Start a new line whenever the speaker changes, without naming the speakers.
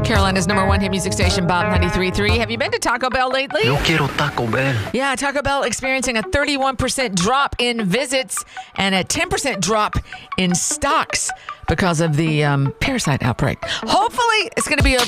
Carolina's number one hit music station, Bob 93.3. Have you been to Taco Bell lately?
Yo quiero Taco Bell.
Yeah, Taco Bell experiencing a 31% drop in visits and a 10% drop in stocks because of the parasite outbreak. Hopefully, it's going to be